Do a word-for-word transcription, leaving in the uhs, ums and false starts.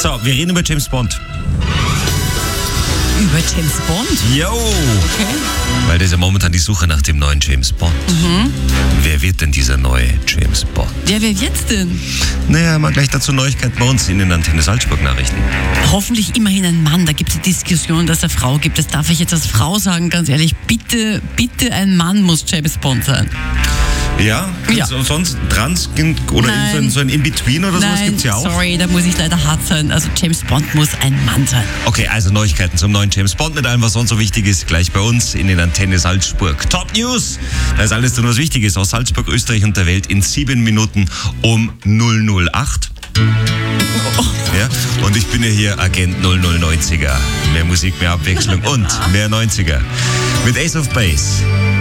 So, wir reden über James Bond. Über James Bond? Jo! Okay. Weil das ist ja momentan die Suche nach dem neuen James Bond. Mhm. Wer wird denn dieser neue James Bond? Ja, wer wird's denn? Naja, mal gleich dazu Neuigkeiten bei uns in den Antenne Salzburg-Nachrichten. Hoffentlich immerhin ein Mann. Da gibt es die Diskussion, dass es eine Frau gibt. Das darf ich jetzt als Frau sagen, ganz ehrlich. Bitte, bitte ein Mann muss James Bond sein. Ja? Ja. So, sonst trans oder Nein. so ein, so ein In-Between oder sowas Nein, gibt's ja auch. sorry, da muss ich leider hart sein. Also James Bond muss ein Mann sein. Okay, also Neuigkeiten zum neuen James Bond mit allem, was sonst so wichtig ist, gleich bei uns in den Antenne Salzburg. Top News! Da ist alles drin, was wichtig ist aus Salzburg, Österreich und der Welt in sieben Minuten um null null acht. Ja, und ich bin ja hier Agent null null neunziger. Mehr Musik, mehr Abwechslung und mehr neunziger. Mit Ace of Base.